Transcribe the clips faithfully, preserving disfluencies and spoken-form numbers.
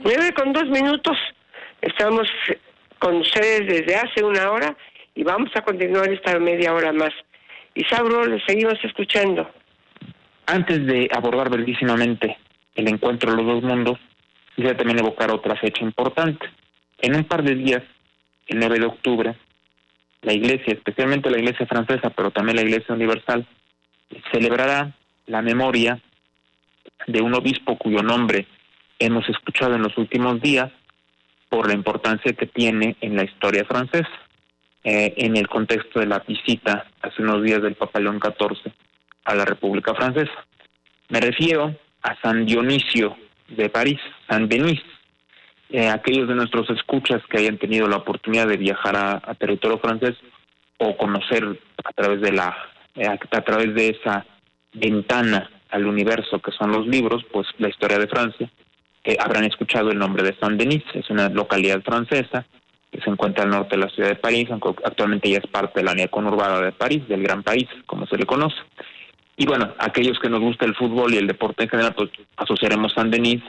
Nueve con dos minutos. Estamos con ustedes desde hace una hora y vamos a continuar esta media hora más. Isauro, le seguimos escuchando. Antes de abordar brevísimamente el encuentro de los dos mundos, quisiera también evocar otra fecha importante. En un par de días, el nueve de octubre, la Iglesia, especialmente la Iglesia francesa, pero también la Iglesia universal, celebrará la memoria de un obispo cuyo nombre hemos escuchado en los últimos días por la importancia que tiene en la historia francesa, eh, en el contexto de la visita hace unos días del Papa León catorce a la República Francesa. Me refiero a San Dionisio de París, San Denis. Eh, aquellos de nuestros escuchas que hayan tenido la oportunidad de viajar a, a territorio francés o conocer a través de la eh, a, a través de esa ventana al universo que son los libros, pues la historia de Francia, eh, habrán escuchado el nombre de San Denis. Es una localidad francesa que se encuentra al norte de la ciudad de París, aunque actualmente ya es parte de la área conurbada de París, del Gran París, como se le conoce. Y bueno, aquellos que nos gusta el fútbol y el deporte en general, pues asociaremos San Denis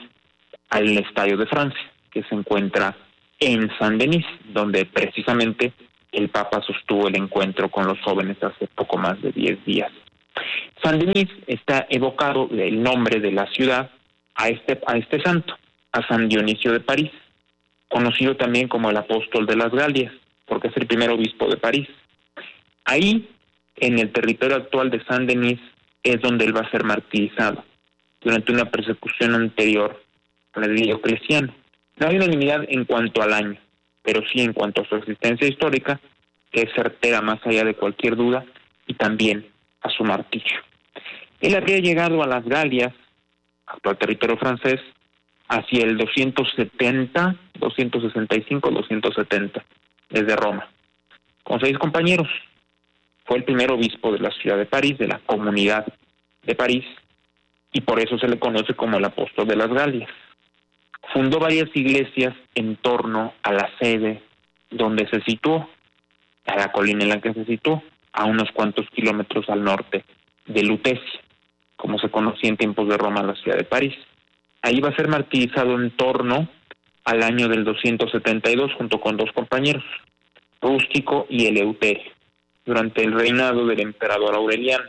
al Estadio de Francia, que se encuentra en San Denis, donde precisamente el Papa sostuvo el encuentro con los jóvenes hace poco más de diez días. San Denis está evocado el nombre de la ciudad a este, a este santo, a San Dionisio de París, conocido también como el apóstol de las Galias, porque es el primer obispo de París. Ahí, en el territorio actual de San Denis, es donde él va a ser martirizado durante una persecución anterior a la de Diocleciano. No hay unanimidad en cuanto al año, pero sí en cuanto a su existencia histórica, que es certera más allá de cualquier duda, y también a su martirio. Él habría llegado a las Galias, actual territorio francés, hacia el doscientos setenta, doscientos sesenta y cinco, doscientos setenta, desde Roma, con seis compañeros. Fue el primer obispo de la ciudad de París, de la comunidad de París, y por eso se le conoce como el apóstol de las Galias. Fundó varias iglesias en torno a la sede donde se situó, a la colina en la que se situó, a unos cuantos kilómetros al norte de Lutecia, como se conocía en tiempos de Roma la ciudad de París. Ahí va a ser martirizado en torno al año del doscientos setenta y dos junto con dos compañeros, Rústico y Eleuterio, durante el reinado del emperador Aureliano.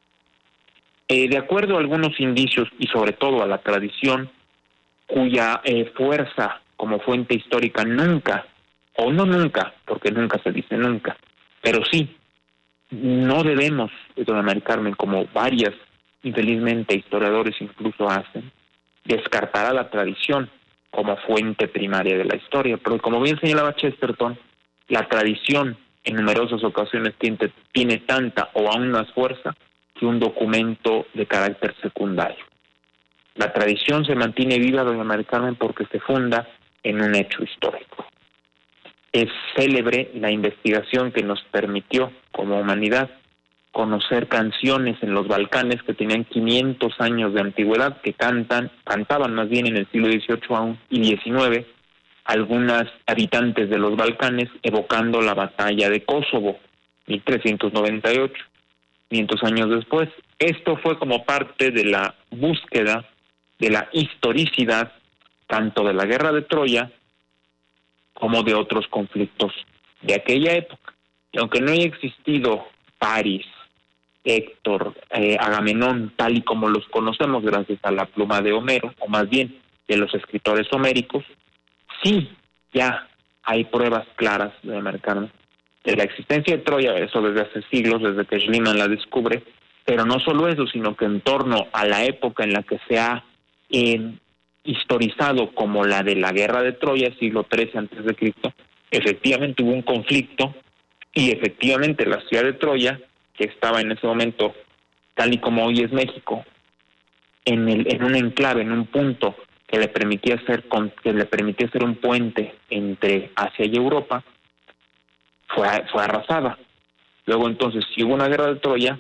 Eh, de acuerdo a algunos indicios y sobre todo a la tradición, cuya eh, fuerza como fuente histórica nunca, o no nunca, porque nunca se dice nunca, pero sí, no debemos, doña Mari Carmen, como varias, infelizmente, historiadores incluso hacen, descartar a la tradición como fuente primaria de la historia, pero como bien señalaba Chesterton, la tradición en numerosas ocasiones tiene, tiene tanta o aún más fuerza que un documento de carácter secundario. La tradición se mantiene viva, doña Mari Carmen, porque se funda en un hecho histórico. Es célebre la investigación que nos permitió, como humanidad, conocer canciones en los Balcanes que tenían quinientos años de antigüedad, que cantan, cantaban más bien en el siglo dieciocho aún y diecinueve, algunas habitantes de los Balcanes evocando la batalla de Kosovo, mil trescientos noventa y ocho, quinientos años después. Esto fue como parte de la búsqueda de la historicidad tanto de la guerra de Troya como de otros conflictos de aquella época. Y aunque no haya existido París, Héctor, eh, Agamenón, tal y como los conocemos gracias a la pluma de Homero, o más bien de los escritores homéricos, sí, ya hay pruebas claras de marcar de la existencia de Troya, eso desde hace siglos, desde que Schliemann la descubre, pero no solo eso, sino que en torno a la época en la que se ha eh, historizado como la de la guerra de Troya, siglo trece antes de Cristo, efectivamente hubo un conflicto y efectivamente la ciudad de Troya, que estaba en ese momento, tal y como hoy es México, en el en un enclave, en un punto que le permitía ser que le permitía ser un puente entre Asia y Europa, fue fue arrasada. Luego entonces, si hubo una guerra de Troya,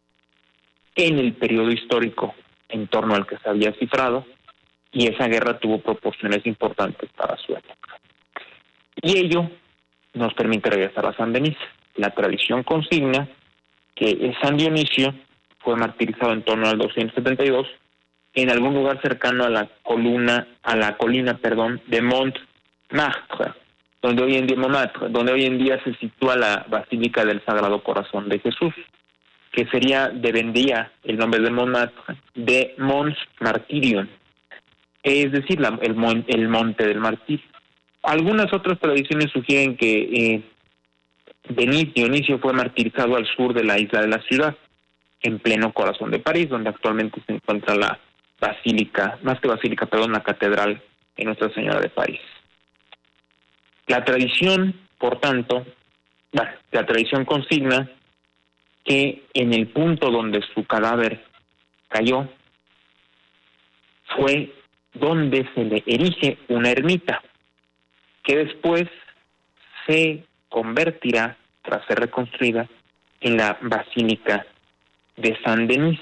en el periodo histórico en torno al que se había cifrado, y esa guerra tuvo proporciones importantes para su época. Y ello nos permite regresar a San Denis. La tradición consigna que San Dionisio fue martirizado en torno al doscientos setenta y dos en algún lugar cercano a la columna, a la colina, perdón, de Montmartre, donde hoy en día Montmartre, donde hoy en día se sitúa la Basílica del Sagrado Corazón de Jesús, que sería, devendría el nombre de Montmartre, de Mons Martyrium, es decir, la, el, mon, el monte del martirio. Algunas otras tradiciones sugieren que eh, Denis Dionisio fue martirizado al sur de la isla de la Ciudad, en pleno corazón de París, donde actualmente se encuentra la basílica, más que basílica, perdón, la catedral de Nuestra Señora de París. La tradición, por tanto, bueno, la tradición consigna que en el punto donde su cadáver cayó fue donde se le erige una ermita, que después se convertirá, tras ser reconstruida, en la Basílica de Saint-Denis.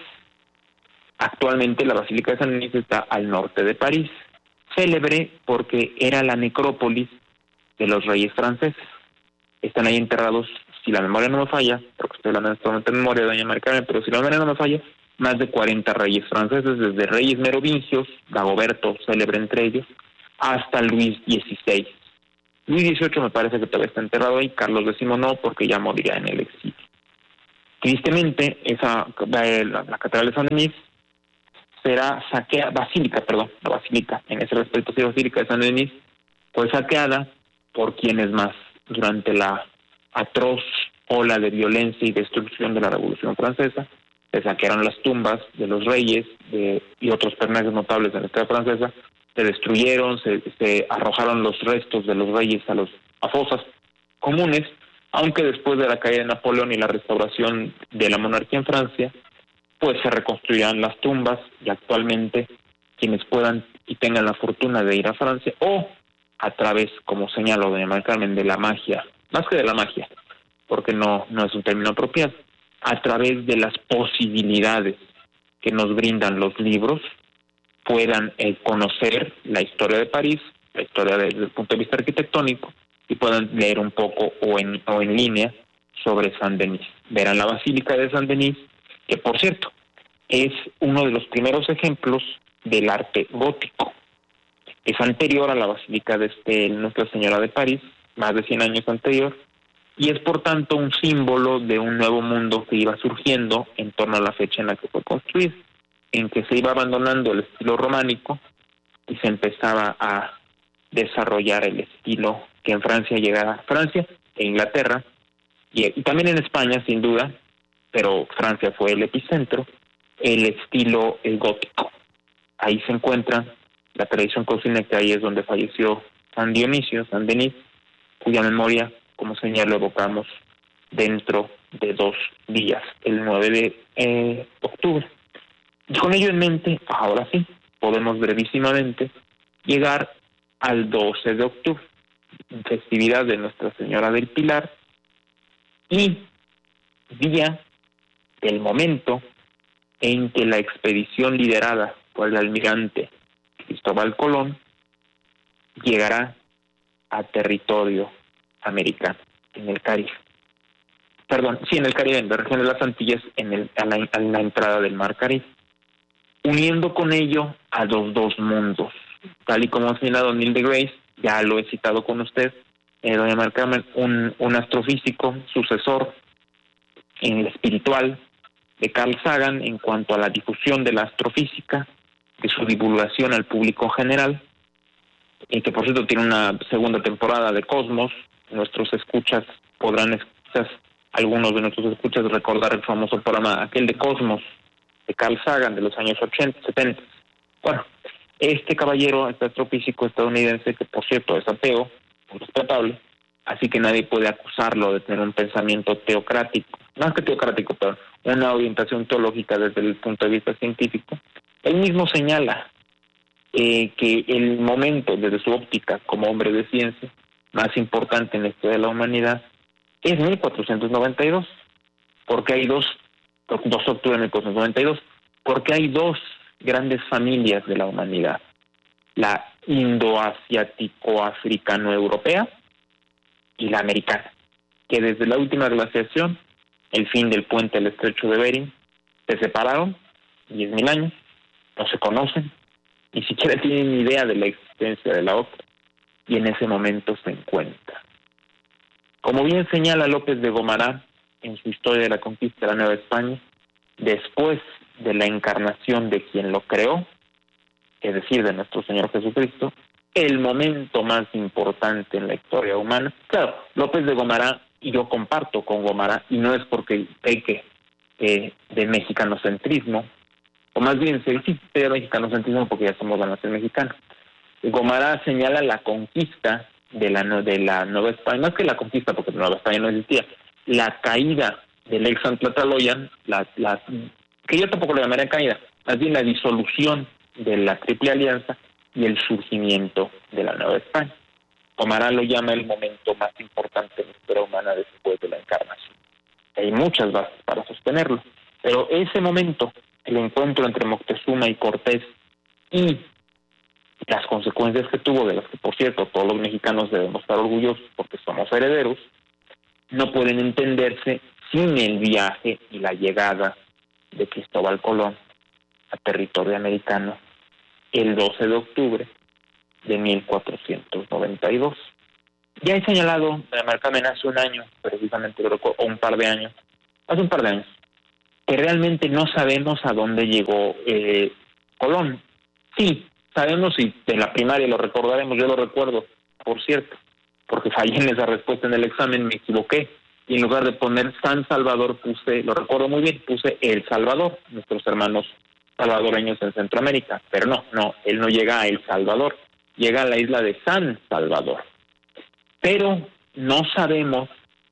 Actualmente la Basílica de Saint-Denis está al norte de París, célebre porque era la necrópolis de los reyes franceses. Están ahí enterrados, si la memoria no me falla, porque estoy hablando en este momento de memoria, doña Marcarmen, pero si la memoria no me falla, más de cuarenta reyes franceses, desde reyes merovingios, Dagoberto, célebre entre ellos, hasta Luis dieciséis. Luis dieciocho me parece que todavía está enterrado ahí, Carlos décimo no, porque ya moriría en el exilio. Tristemente, esa la, la catedral de Saint-Denis será saqueada, basílica, perdón, la basílica, en ese respecto, sí, basílica de Saint-Denis, fue saqueada por quienes más, durante la atroz ola de violencia y destrucción de la Revolución Francesa. Se saquearon las tumbas de los reyes de, y otros personajes notables de la historia francesa, se destruyeron, se, se arrojaron los restos de los reyes a, los, a fosas comunes, aunque después de la caída de Napoleón y la restauración de la monarquía en Francia, pues se reconstruirán las tumbas y actualmente quienes puedan y tengan la fortuna de ir a Francia o a través, como señaló doña María Carmen, de la magia, más que de la magia, porque no, no es un término apropiado, a través de las posibilidades que nos brindan los libros, puedan eh, conocer la historia de París, la historia desde el punto de vista arquitectónico, y puedan leer un poco o en, o en línea sobre Saint-Denis. Verán la Basílica de Saint-Denis, que por cierto, es uno de los primeros ejemplos del arte gótico. Es anterior a la Basílica de este, Nuestra Señora de París, más de cien años anterior, y es por tanto un símbolo de un nuevo mundo que iba surgiendo en torno a la fecha en la que fue construida, en que se iba abandonando el estilo románico y se empezaba a desarrollar el estilo que en Francia llegara, Francia e Inglaterra, y, y también en España sin duda, pero Francia fue el epicentro, el estilo el gótico. Ahí se encuentra la tradición consigna, que ahí es donde falleció San Dionisio, San Denis, cuya memoria, como señalo, evocamos dentro de dos días, el nueve de eh, octubre. Y con ello en mente, ahora sí, podemos brevísimamente llegar al doce de octubre, festividad de Nuestra Señora del Pilar, y día del momento en que la expedición liderada por el almirante Cristóbal Colón llegará a territorio americano, en el Caribe. Perdón, sí, en el Caribe, en la región de las Antillas, en el, a, la, a la entrada del Mar Caribe, uniendo con ello a los dos mundos, tal y como ha señalado Neil deGrasse, ya lo he citado con usted, eh, doña María Carmen, un, un astrofísico sucesor en el espiritual de Carl Sagan en cuanto a la difusión de la astrofísica, de su divulgación al público general, y que por cierto tiene una segunda temporada de Cosmos. Nuestros escuchas podrán, quizás algunos de nuestros escuchas, recordar el famoso programa aquel de Cosmos, de Carl Sagan, de los años ochenta, setenta. Bueno, este caballero, este astrofísico estadounidense, que por cierto es ateo, respetable, así que nadie puede acusarlo de tener un pensamiento teocrático, más que teocrático, pero una orientación teológica desde el punto de vista científico. Él mismo señala eh, que el momento, desde su óptica como hombre de ciencia, más importante en la historia de la humanidad es mil cuatrocientos noventa y dos, porque hay dos, dos de octubre de mil cuatrocientos noventa y dos, porque hay dos grandes familias de la humanidad, la indo-asiático-africano-europea y la americana, que desde la última glaciación, el fin del puente del estrecho de Bering, se separaron diez mil años, no se conocen, ni siquiera tienen idea de la existencia de la otra, y en ese momento se encuentran. Como bien señala López de Gomara en su Historia de la Conquista de la Nueva España, después de la encarnación de quien lo creó, es decir, de nuestro Señor Jesucristo, el momento más importante en la historia humana. Claro, López de Gomara, y yo comparto con Gomara, y no es porque peque eh, de mexicanocentrismo, o más bien se dice de mexicanocentrismo porque ya somos la nación mexicana. Gomara señala la conquista de la, de la Nueva España, más que la conquista porque Nueva España no existía, la caída del ex Tlatlaloyan, la, la, que yo tampoco lo llamaría caída, más bien la disolución de la Triple Alianza y el surgimiento de la Nueva España. Gomara lo llama el momento más importante de la historia humana después de la encarnación. Hay muchas bases para sostenerlo, pero ese momento, el encuentro entre Moctezuma y Cortés y las consecuencias que tuvo, de las que, por cierto, todos los mexicanos debemos estar orgullosos porque somos herederos, no pueden entenderse sin el viaje y la llegada de Cristóbal Colón a territorio americano el doce de octubre de mil cuatrocientos noventa y dos. Ya he señalado, Marcamen, hace un año, precisamente, o un par de años, hace un par de años, que realmente no sabemos a dónde llegó eh, Colón. Sí, sabemos, y en la primaria lo recordaremos, yo lo recuerdo, por cierto, porque fallé en esa respuesta en el examen, me equivoqué, y en lugar de poner San Salvador puse, lo recuerdo muy bien, puse El Salvador, nuestros hermanos salvadoreños en Centroamérica, pero no, no, él no llega a El Salvador, llega a la isla de San Salvador. Pero no sabemos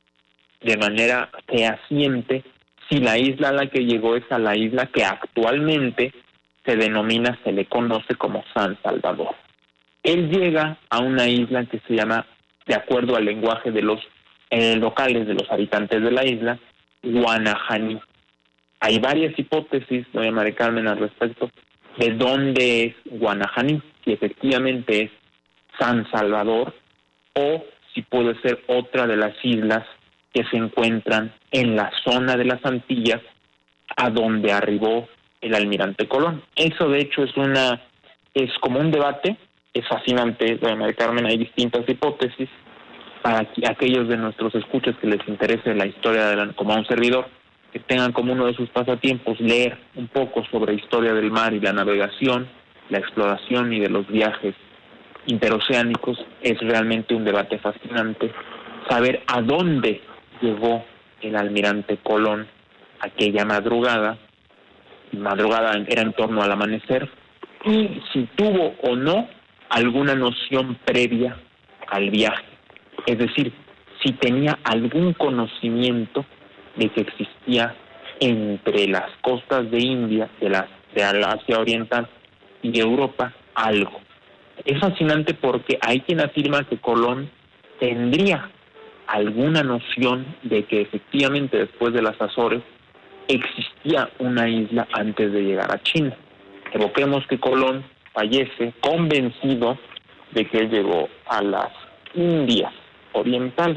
de manera fehaciente si la isla a la que llegó es a la isla que actualmente se denomina, se le conoce como San Salvador. Él llega a una isla que se llama, de acuerdo al lenguaje de los eh, locales, de los habitantes de la isla, Guanajaní. Hay varias hipótesis, doña María Carmen, al respecto de dónde es Guanajaní, si efectivamente es San Salvador o si puede ser otra de las islas que se encuentran en la zona de las Antillas a donde arribó el almirante Colón. Eso, de hecho, es una es como un debate, es fascinante, doña María Carmen, hay distintas hipótesis. Para aquellos de nuestros escuchas que les interese la historia, de la, como a un servidor, que tengan como uno de sus pasatiempos leer un poco sobre historia del mar y la navegación, la exploración y de los viajes interoceánicos, es realmente un debate fascinante. Saber a dónde llegó el almirante Colón aquella madrugada, madrugada era en torno al amanecer, y si tuvo o no alguna noción previa al viaje, es decir, si tenía algún conocimiento de que existía entre las costas de India, de la, de la Asia Oriental y de Europa, algo. Es fascinante porque hay quien afirma que Colón tendría alguna noción de que efectivamente después de las Azores existía una isla antes de llegar a China. Evoquemos que Colón fallece convencido de que él llegó a las Indias Orientales.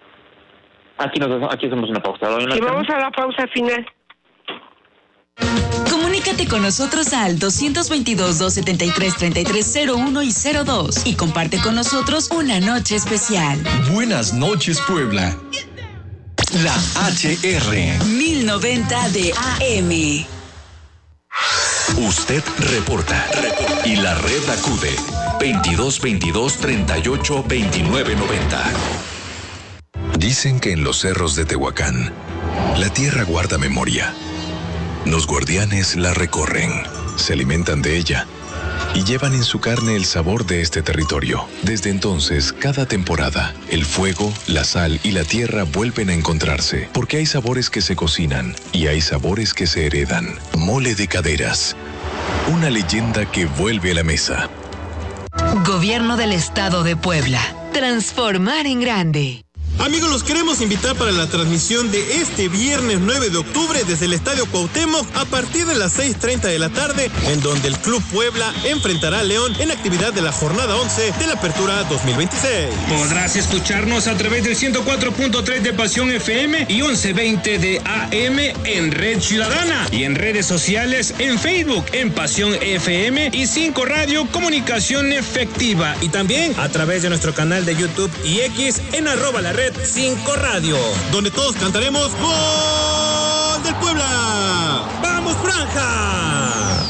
Aquí, nos, aquí hacemos una pausa. Y vamos a la pausa final. Comunícate con nosotros al dos veintidós, doscientos setenta y tres, treinta y tres cero uno y cero dos y comparte con nosotros una noche especial. Buenas noches, Puebla. La H R mil noventa de A M. Usted reporta, reporta. Y la red acude. veintidós veintidós, treinta y ocho, veintinueve noventa. Dicen que en los cerros de Tehuacán, la tierra guarda memoria. Los guardianes la recorren, se alimentan de ella y llevan en su carne el sabor de este territorio. Desde entonces, cada temporada, el fuego, la sal y la tierra vuelven a encontrarse, porque hay sabores que se cocinan y hay sabores que se heredan. Mole de Caderas, una leyenda que vuelve a la mesa. Gobierno del Estado de Puebla. Transformar en grande. Amigos, los queremos invitar para la transmisión de este viernes nueve de octubre desde el Estadio Cuauhtémoc a partir de las seis treinta de la tarde, en donde el Club Puebla enfrentará a León en actividad de la jornada once de la Apertura dos mil veintiséis. Podrás escucharnos a través del ciento cuatro punto tres de Pasión F M y once veinte de A M en Red Ciudadana y en redes sociales en Facebook en Pasión F M y cinco Radio Comunicación Efectiva, y también a través de nuestro canal de YouTube y X en arroba la red cinco Radio, donde todos cantaremos ¡Gol del Puebla! ¡Vamos, Franja!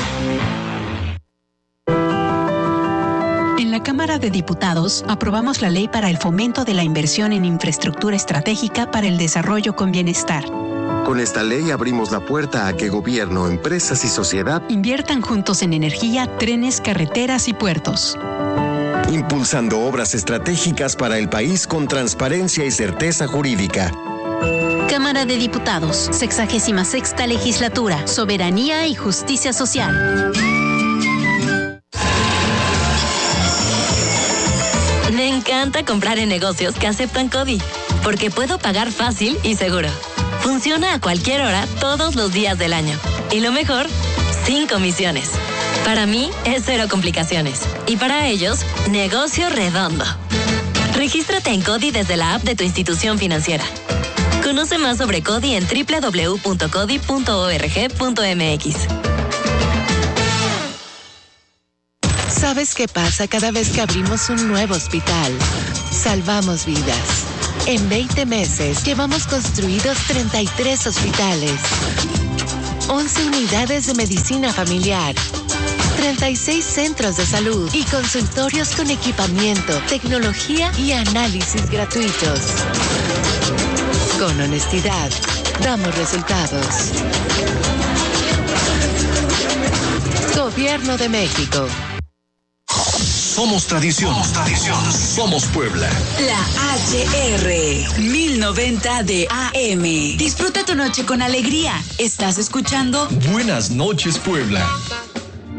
En la Cámara de Diputados aprobamos la ley para el fomento de la inversión en infraestructura estratégica para el desarrollo con bienestar. Con esta ley abrimos la puerta a que gobierno, empresas y sociedad inviertan juntos en energía, trenes, carreteras y puertos, impulsando obras estratégicas para el país con transparencia y certeza jurídica. Cámara de Diputados, sexagésima sexta legislatura, soberanía y justicia social. Me encanta comprar en negocios que aceptan CODI, porque puedo pagar fácil y seguro. Funciona a cualquier hora, todos los días del año. Y lo mejor, sin comisiones. Para mí es cero complicaciones. Y para ellos, negocio redondo. Regístrate en CODI desde la app de tu institución financiera. Conoce más sobre CODI en doble u doble u doble u punto codi punto org punto m x. ¿Sabes qué pasa cada vez que abrimos un nuevo hospital? Salvamos vidas. En veinte meses llevamos construidos treinta y tres hospitales, once unidades de medicina familiar, treinta y seis centros de salud y consultorios con equipamiento, tecnología y análisis gratuitos. Con honestidad, damos resultados. Gobierno de México. Somos tradición. Somos tradición. Somos Puebla. La H R mil noventa de A M. Disfruta tu noche con alegría. Estás escuchando Buenas noches, Puebla.